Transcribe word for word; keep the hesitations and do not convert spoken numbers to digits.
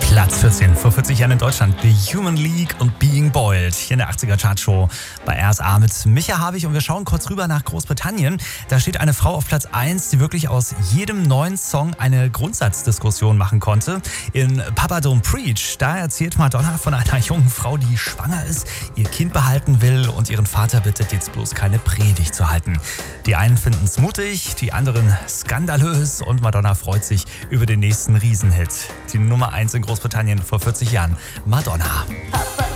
Platz vierzehn, vor vierzig Jahren in Deutschland. The Human League und Being Boiled. Hier in der achtziger Chartshow bei R S A mit Micha Habich. Und wir schauen kurz rüber nach Großbritannien. Da steht eine Frau auf Platz eins, die wirklich aus jedem neuen Song eine Grundsatzdiskussion machen konnte. In Papa Don't Preach, da erzählt Madonna von einer jungen Frau, die schwanger ist, ihr Kind behalten will und ihren Vater bittet, jetzt bloß keine Predigt zu halten. Die einen finden es mutig, die anderen skandalös und Madonna freut sich über den nächsten Riesenhit. Die Nummer eins in Großbritannien vor vierzig Jahren. Madonna. Papa